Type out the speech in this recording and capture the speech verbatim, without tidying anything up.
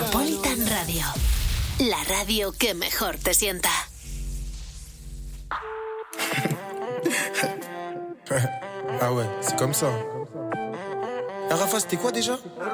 Metropolitan Radio. La radio que mejor te sienta. Ah ouais, c'est comme ça. Ah Rafa, c'était quoi déjà ?